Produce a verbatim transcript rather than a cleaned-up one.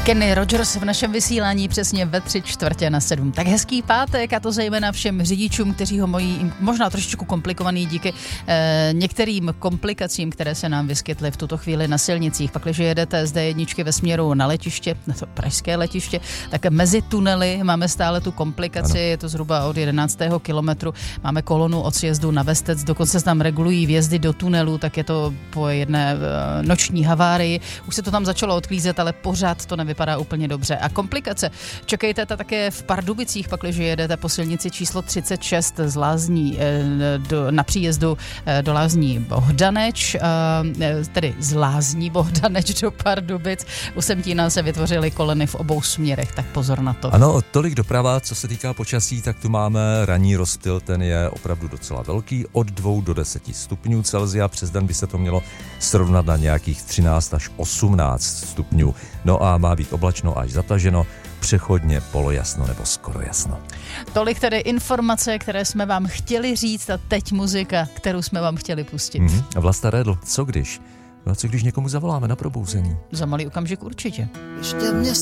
Kenny Rogers v našem vysílání přesně ve tři čtvrtě na sedm. Tak hezký pátek, a to zejména všem řidičům, kteří ho mají možná trošičku komplikovaný díky eh, některým komplikacím, které se nám vyskytly v tuto chvíli na silnicích. Pak, když jedete z dé jedna ve směru na letiště, na to pražské letiště, tak mezi tunely máme stále tu komplikaci, ano. Je to zhruba od jedenáctého kilometru. Máme kolonu od sjezdu na Vestec, dokonce se tam regulují vjezdy do tunelu, tak je to po jedné eh, noční havárii. Už se to tam začalo odklízet, ale pořád to nevypadá vypadá úplně dobře. A komplikace čekejte ta také v Pardubicích, pakliže jedete po silnici číslo třicet šest z Lázní do, na příjezdu do Lázní Bohdaneč, tedy z Lázní Bohdaneč do Pardubic. U Semtína se vytvořily kolony v obou směrech, tak pozor na to. Ano, tolik doprava, co se týká počasí, tak tu máme ranní rozptyl, ten je opravdu docela velký, od dvou do deseti stupňů Celsia, přes den by se to mělo srovnat na nějakých třináct až osmnáct stupňů. No a má být oblačno až zataženo, přechodně polojasno nebo skoro jasno. Tolik tedy informace, které jsme vám chtěli říct, a teď muzika, kterou jsme vám chtěli pustit. Mm-hmm. Vlasta Redl, co když? No, co když někomu zavoláme na probouzení? Za malý okamžik určitě. Ještě mě